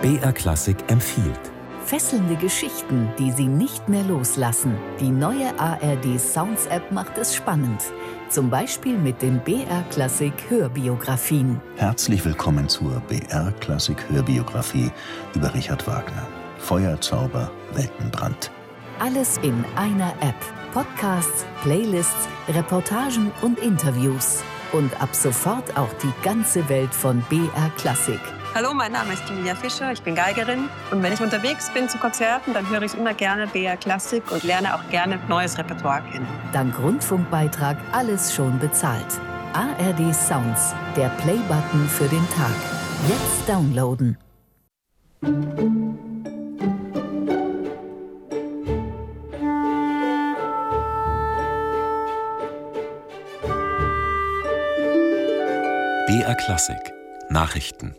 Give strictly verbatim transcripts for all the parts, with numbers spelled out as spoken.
B R Klassik empfiehlt. Fesselnde Geschichten, die Sie nicht mehr loslassen. Die neue A R D Sounds App macht es spannend. Zum Beispiel mit den B R Klassik Hörbiografien. Herzlich willkommen zur B R Klassik Hörbiografie über Richard Wagner. Feuerzauber, Weltenbrand. Alles in einer App. Podcasts, Playlists, Reportagen und Interviews. Und ab sofort auch die ganze Welt von B R Klassik. Hallo, mein Name ist Emilia Fischer, ich bin Geigerin. Und wenn ich unterwegs bin zu Konzerten, dann höre ich immer gerne B R Klassik und lerne auch gerne neues Repertoire kennen. Dank Rundfunkbeitrag alles schon bezahlt. A R D Sounds, der Play-Button für den Tag. Jetzt downloaden. B R Klassik Nachrichten.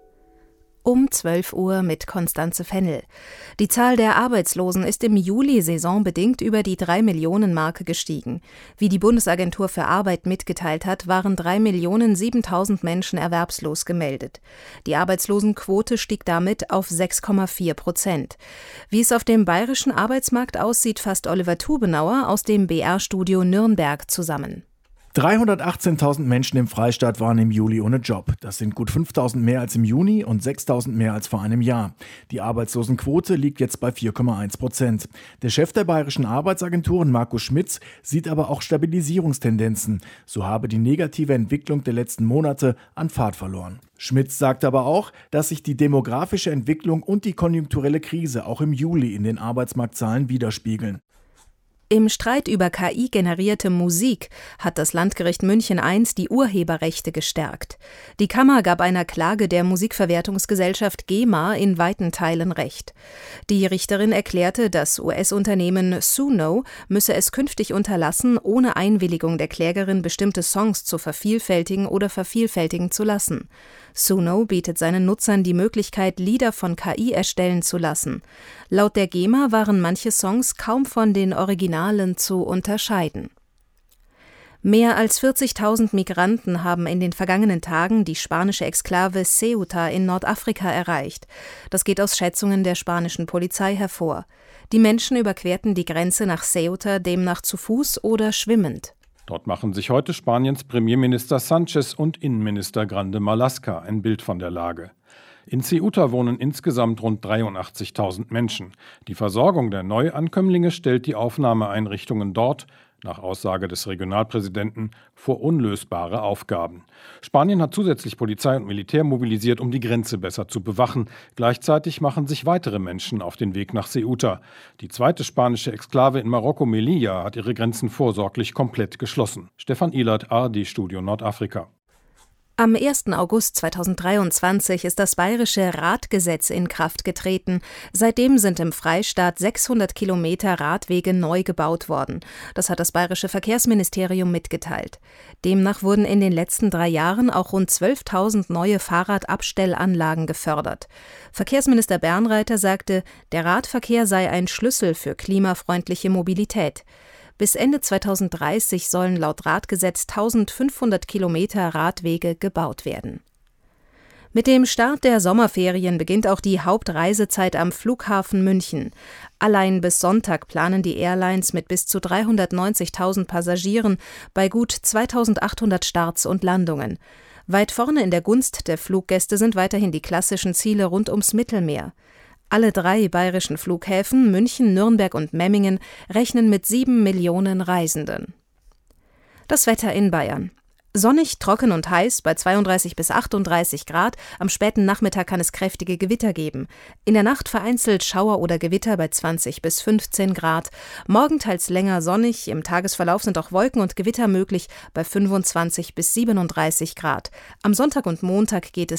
Um zwölf Uhr mit Konstanze Fennel. Die Zahl der Arbeitslosen ist im Juli saisonbedingt über die drei Millionen Marke gestiegen. Wie die Bundesagentur für Arbeit mitgeteilt hat, waren drei Millionen siebentausend Menschen erwerbslos gemeldet. Die Arbeitslosenquote stieg damit auf sechs Komma vier Prozent. Wie es auf dem bayerischen Arbeitsmarkt aussieht, fasst Oliver Tubenauer aus dem B R-Studio Nürnberg zusammen. dreihundertachtzehntausend Menschen im Freistaat waren im Juli ohne Job. Das sind gut fünftausend mehr als im Juni und sechstausend mehr als vor einem Jahr. Die Arbeitslosenquote liegt jetzt bei vier Komma eins Prozent. Der Chef der bayerischen Arbeitsagenturen, Markus Schmitz, sieht aber auch Stabilisierungstendenzen. So habe die negative Entwicklung der letzten Monate an Fahrt verloren. Schmitz sagt aber auch, dass sich die demografische Entwicklung und die konjunkturelle Krise auch im Juli in den Arbeitsmarktzahlen widerspiegeln. Im Streit über K I-generierte Musik hat das Landgericht München I die Urheberrechte gestärkt. Die Kammer gab einer Klage der Musikverwertungsgesellschaft GEMA in weiten Teilen Recht. Die Richterin erklärte, das U S-Unternehmen Suno müsse es künftig unterlassen, ohne Einwilligung der Klägerin bestimmte Songs zu vervielfältigen oder vervielfältigen zu lassen. Suno bietet seinen Nutzern die Möglichkeit, Lieder von K I erstellen zu lassen. Laut der GEMA waren manche Songs kaum von den Originalen zu unterscheiden. Mehr als vierzigtausend Migranten haben in den vergangenen Tagen die spanische Exklave Ceuta in Nordafrika erreicht. Das geht aus Schätzungen der spanischen Polizei hervor. Die Menschen überquerten die Grenze nach Ceuta demnach zu Fuß oder schwimmend. Dort machen sich heute Spaniens Premierminister Sánchez und Innenminister Grande Marlaska ein Bild von der Lage. In Ceuta wohnen insgesamt rund dreiundachtzigtausend Menschen. Die Versorgung der Neuankömmlinge stellt die Aufnahmeeinrichtungen dort, nach Aussage des Regionalpräsidenten, vor unlösbare Aufgaben. Spanien hat zusätzlich Polizei und Militär mobilisiert, um die Grenze besser zu bewachen. Gleichzeitig machen sich weitere Menschen auf den Weg nach Ceuta. Die zweite spanische Exklave in Marokko, Melilla, hat ihre Grenzen vorsorglich komplett geschlossen. Stefan Ihlert, A R D-Studio Nordafrika. Am ersten August zweitausenddreiundzwanzig ist das bayerische Radgesetz in Kraft getreten. Seitdem sind im Freistaat sechshundert Kilometer Radwege neu gebaut worden. Das hat das bayerische Verkehrsministerium mitgeteilt. Demnach wurden in den letzten drei Jahren auch rund zwölftausend neue Fahrradabstellanlagen gefördert. Verkehrsminister Bernreiter sagte, der Radverkehr sei ein Schlüssel für klimafreundliche Mobilität. Bis Ende zweitausenddreißig sollen laut Radgesetz eintausendfünfhundert Kilometer Radwege gebaut werden. Mit dem Start der Sommerferien beginnt auch die Hauptreisezeit am Flughafen München. Allein bis Sonntag planen die Airlines mit bis zu dreihundertneunzigtausend Passagieren bei gut zweitausendachthundert Starts und Landungen. Weit vorne in der Gunst der Fluggäste sind weiterhin die klassischen Ziele rund ums Mittelmeer. Alle drei bayerischen Flughäfen, München, Nürnberg und Memmingen, rechnen mit sieben Millionen Reisenden. Das Wetter in Bayern. Sonnig, trocken und heiß bei zweiunddreißig bis achtunddreißig Grad. Am späten Nachmittag kann es kräftige Gewitter geben. In der Nacht vereinzelt Schauer oder Gewitter bei zwanzig bis fünfzehn Grad. Morgen teils länger sonnig. Im Tagesverlauf sind auch Wolken und Gewitter möglich bei fünfundzwanzig bis siebenunddreißig Grad. Am Sonntag und Montag geht es